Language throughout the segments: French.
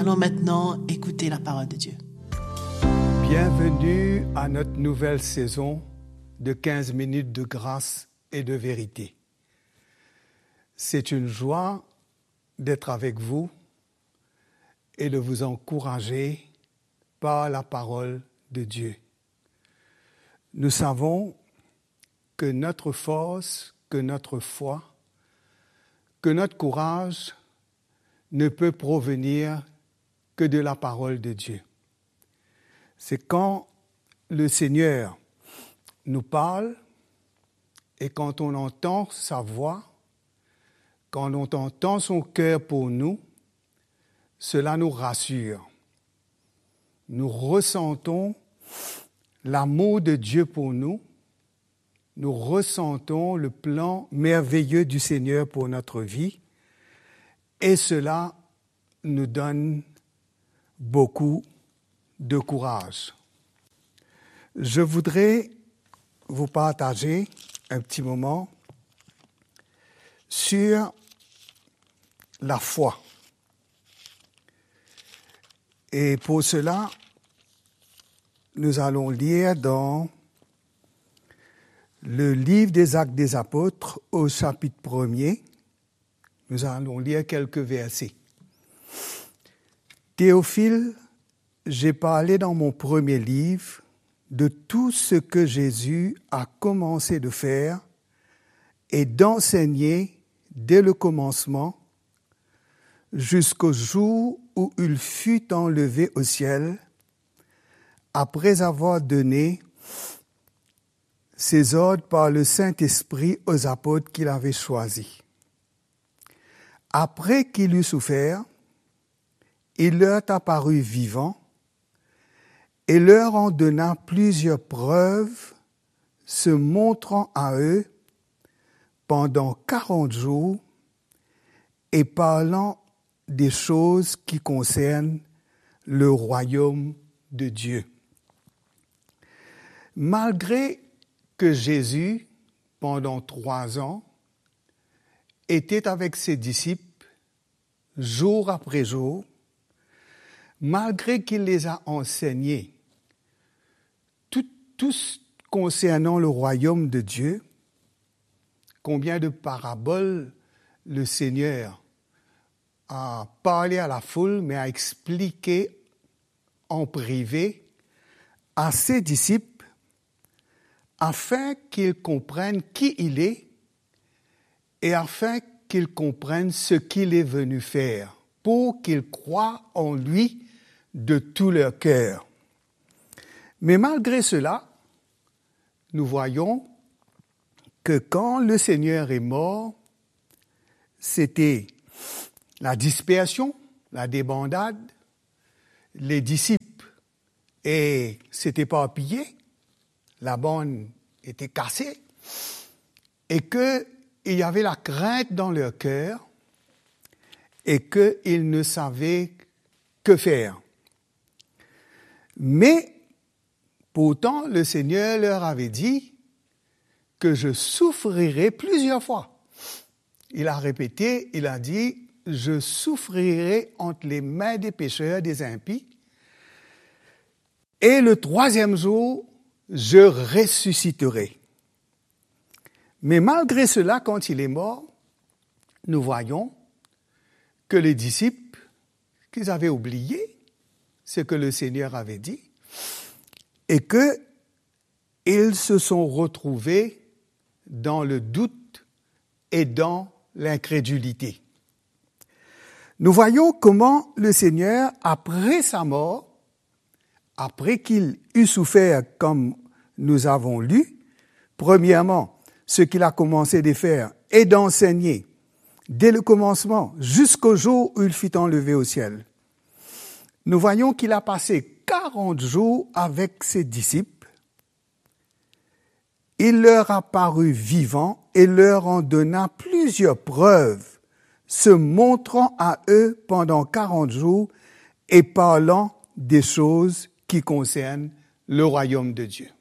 Allons maintenant écouter la parole de Dieu. Bienvenue à notre nouvelle saison de 15 minutes de grâce et de vérité. C'est une joie d'être avec vous et de vous encourager par la parole de Dieu. Nous savons que notre force, que notre foi, que notre courage ne peut provenir que de la parole de Dieu. C'est quand le Seigneur nous parle et quand on entend sa voix, quand on entend son cœur pour nous, cela nous rassure. Nous ressentons l'amour de Dieu pour nous. Nous ressentons le plan merveilleux du Seigneur pour notre vie. Et cela nous donne beaucoup de courage. Je voudrais vous partager un petit moment sur la foi. Et pour cela, nous allons lire dans le livre des Actes des Apôtres au chapitre 1er. Nous allons lire quelques versets. Théophile, j'ai parlé dans mon premier livre de tout ce que Jésus a commencé de faire et d'enseigner dès le commencement jusqu'au jour où il fut enlevé au ciel, après avoir donné ses ordres par le Saint-Esprit aux apôtres qu'il avait choisis. Après qu'il eut souffert, il leur apparut vivant et leur en donna plusieurs preuves, se montrant à eux pendant 40 jours et parlant des choses qui concernent le royaume de Dieu. Malgré que Jésus, pendant 3 ans, était avec ses disciples jour après jour, malgré qu'il les a enseignés tout concernant le royaume de Dieu, combien de paraboles le Seigneur a parlé à la foule, mais a expliqué en privé à ses disciples afin qu'ils comprennent qui il est et afin qu'ils comprennent ce qu'il est venu faire, pour qu'ils croient en lui de tout leur cœur. Mais malgré cela, nous voyons que quand le Seigneur est mort, c'était la dispersion, la débandade, les disciples s'étaient éparpillés, la bande était cassée, et qu'il y avait la crainte dans leur cœur, et qu'ils ne savaient que faire. Mais pourtant, le Seigneur leur avait dit que je souffrirai plusieurs fois. Il a répété, il a dit, je souffrirai entre les mains des pécheurs, des impies, et le 3e jour, je ressusciterai. Mais malgré cela, quand il est mort, nous voyons que les disciples, qu'ils avaient oublié ce que le Seigneur avait dit, et qu'ils se sont retrouvés dans le doute et dans l'incrédulité. Nous voyons comment le Seigneur, après sa mort, après qu'il eut souffert comme nous avons lu, premièrement, ce qu'il a commencé de faire est d'enseigner dès le commencement jusqu'au jour où il fut enlevé au ciel. Nous voyons qu'il a passé 40 jours avec ses disciples. Il leur apparut vivant et leur en donna plusieurs preuves, se montrant à eux pendant 40 jours et parlant des choses qui concernent le royaume de Dieu.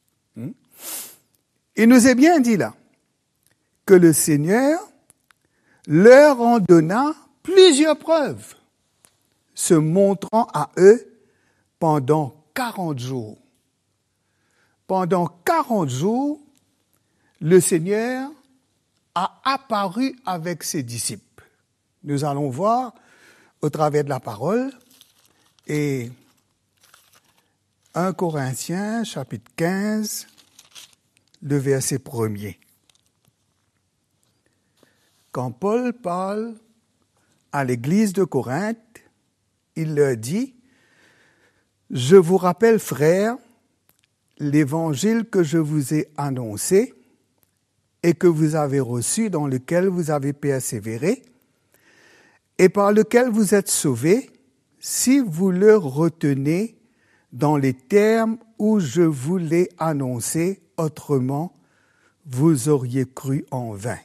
Il nous est bien dit là que le Seigneur leur en donna plusieurs preuves, se montrant à eux pendant 40 jours. Pendant 40 jours, le Seigneur a apparu avec ses disciples. Nous allons voir au travers de la parole et 1 Corinthiens chapitre 15, le verset 1er. Quand Paul parle à l'église de Corinthe, il leur dit « Je vous rappelle, frères, l'évangile que je vous ai annoncé et que vous avez reçu, dans lequel vous avez persévéré, et par lequel vous êtes sauvés, si vous le retenez dans les termes où je vous l'ai annoncé, autrement, vous auriez cru en vain.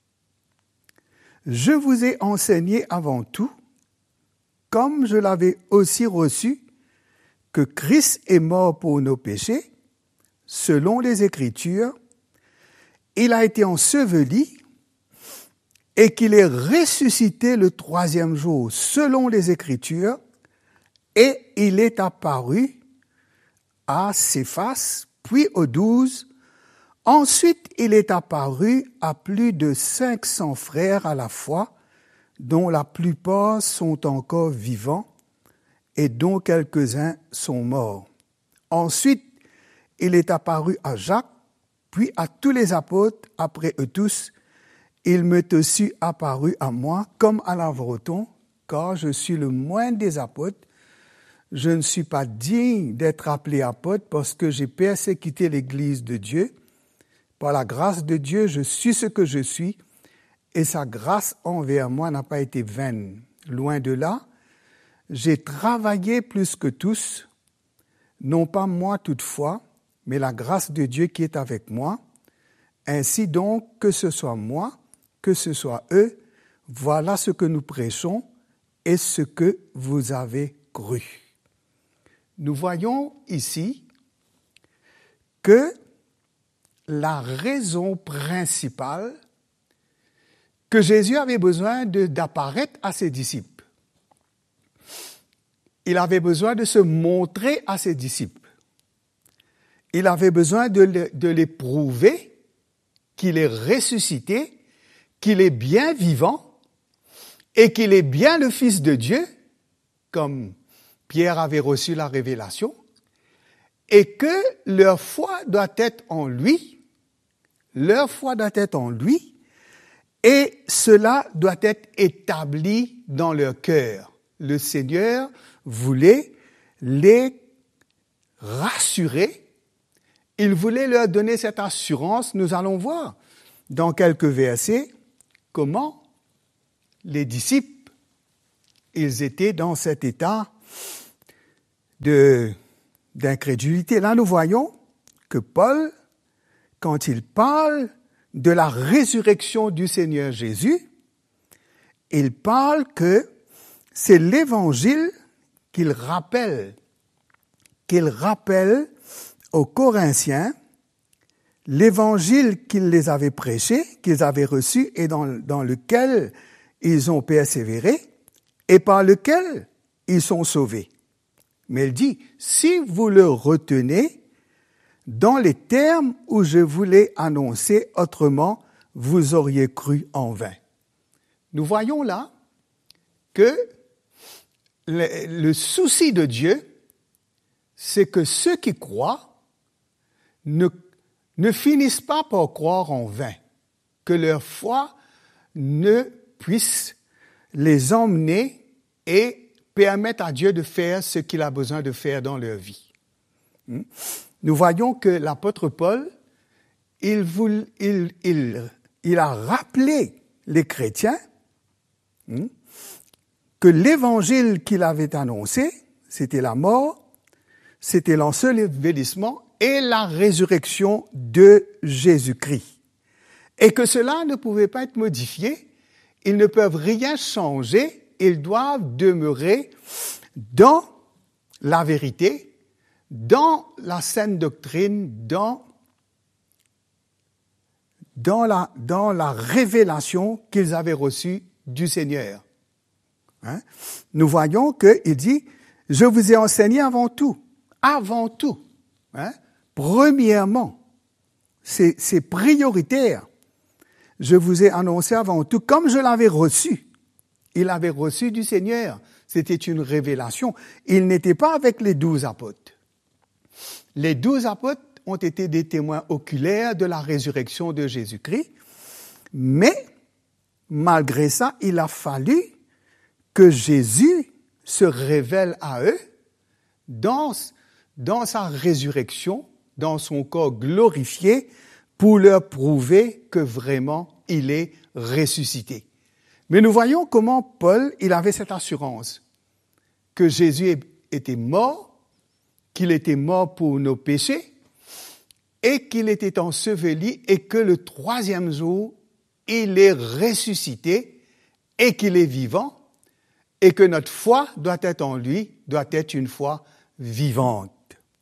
Je vous ai enseigné avant tout, comme je l'avais aussi reçu, que Christ est mort pour nos péchés, selon les Écritures, il a été enseveli et qu'il est ressuscité le 3e jour, selon les Écritures, et il est apparu à Céphas, puis aux 12. Ensuite, il est apparu à plus de 500 frères à la fois, dont la plupart sont encore vivants et dont quelques-uns sont morts. Ensuite, il est apparu à Jacques, puis à tous les apôtres. Après eux tous, il m'est aussi apparu à moi comme à la breton, car je suis le moindre des apôtres. Je ne suis pas digne d'être appelé apôtre parce que j'ai persécuté l'Église de Dieu. Par la grâce de Dieu, je suis ce que je suis, et sa grâce envers moi n'a pas été vaine. Loin de là, j'ai travaillé plus que tous, non pas moi toutefois, mais la grâce de Dieu qui est avec moi. Ainsi donc, que ce soit moi, que ce soit eux, voilà ce que nous prêchons et ce que vous avez cru. Nous voyons ici que la raison principale que Jésus avait besoin d'apparaître à ses disciples, il avait besoin de se montrer à ses disciples. Il avait besoin de les prouver qu'il est ressuscité, qu'il est bien vivant et qu'il est bien le Fils de Dieu, comme Pierre avait reçu la révélation, et que leur foi doit être en lui, et cela doit être établi dans leur cœur. Le Seigneur voulait les rassurer. Il voulait leur donner cette assurance. Nous allons voir dans quelques versets comment les disciples, ils étaient dans cet état d'incrédulité. Là, nous voyons que Paul, quand il parle de la résurrection du Seigneur Jésus, il parle que c'est l'évangile qu'il rappelle aux Corinthiens, l'évangile qu'il les avait prêché, qu'ils avaient reçu et dans lequel ils ont persévéré et par lequel ils sont sauvés. Mais il dit, si vous le retenez dans les termes où je vous l'ai annoncé, autrement, vous auriez cru en vain. Nous voyons là que le souci de Dieu, c'est que ceux qui croient ne finissent pas par croire en vain, que leur foi ne puisse les emmener et permettre à Dieu de faire ce qu'il a besoin de faire dans leur vie. Nous voyons que l'apôtre Paul, il a rappelé les chrétiens que l'évangile qu'il avait annoncé, c'était la mort, c'était l'ensevelissement et la résurrection de Jésus-Christ. Et que cela ne pouvait pas être modifié, ils ne peuvent rien changer, ils doivent demeurer dans la vérité, dans la saine doctrine, dans la révélation qu'ils avaient reçue du Seigneur. hein, nous voyons qu'il dit, je vous ai enseigné avant tout, hein, premièrement, c'est prioritaire. Je vous ai annoncé avant tout, comme je l'avais reçu. Il l'avait reçu du Seigneur. C'était une révélation. Il n'était pas avec les 12 apôtres. Les 12 apôtres ont été des témoins oculaires de la résurrection de Jésus-Christ. Mais, malgré ça, il a fallu que Jésus se révèle à eux dans sa résurrection, dans son corps glorifié, pour leur prouver que vraiment il est ressuscité. Mais nous voyons comment Paul, il avait cette assurance que Jésus était mort, qu'il était mort pour nos péchés et qu'il était enseveli et que le 3e jour, il est ressuscité et qu'il est vivant et que notre foi doit être en lui, doit être une foi vivante.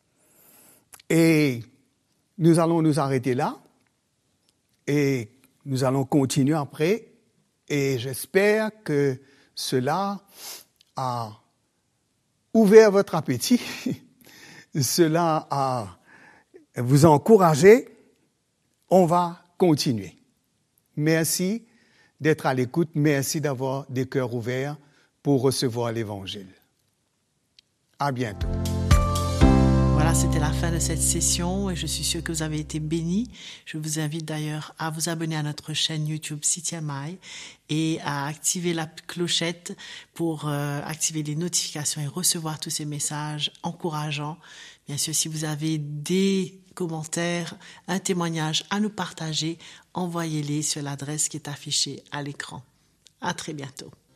Et nous allons nous arrêter là et nous allons continuer après. Et j'espère que cela a ouvert votre appétit, cela a vous encouragé. On va continuer. Merci d'être à l'écoute, merci d'avoir des cœurs ouverts pour recevoir l'Évangile. À bientôt. Voilà, c'était la fin de cette session et je suis sûre que vous avez été bénis. Je vous invite d'ailleurs à vous abonner à notre chaîne YouTube CTMI et à activer la clochette pour activer les notifications et recevoir tous ces messages encourageants. Bien sûr, si vous avez des commentaires, un témoignage à nous partager, envoyez-les sur l'adresse qui est affichée à l'écran. À très bientôt.